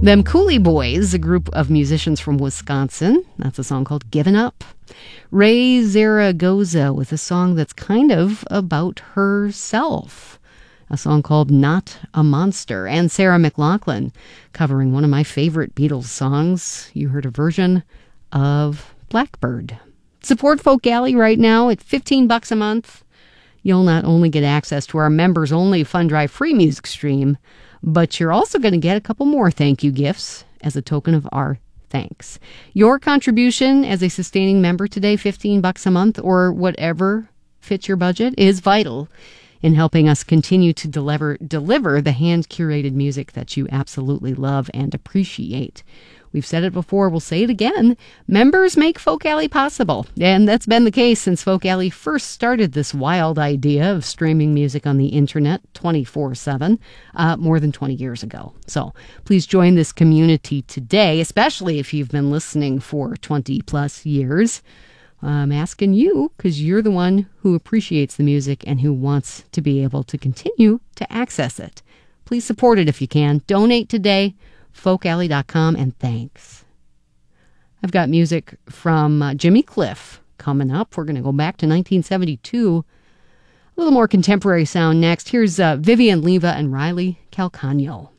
Them Cooley Boys, a group of musicians from Wisconsin. That's a song called Given Up. Ray Zaragoza with a song that's kind of about herself. A song called Not a Monster. And Sarah McLachlan covering one of my favorite Beatles songs. You heard a version of Blackbird. Support Folk Alley right now at $15 a month. You'll not only get access to our members-only Fund Drive free music stream, but you're also going to get a couple more thank you gifts as a token of our thanks. Your contribution as a sustaining member today, $15 a month or whatever fits your budget, is vital in helping us continue to deliver the hand-curated music that you absolutely love and appreciate. We've said it before, we'll say it again. Members make Folk Alley possible. And that's been the case since Folk Alley first started this wild idea of streaming music on the internet 24/7 more than 20 years ago. So please join this community today, especially if you've been listening for 20 plus years. I'm asking you because you're the one who appreciates the music and who wants to be able to continue to access it. Please support it if you can. Donate today. folkalley.com, and thanks. I've got music from Jimmy Cliff coming up. We're going to go back to 1972. A little more contemporary sound next. Here's Vivian Leva and Riley Calcagno.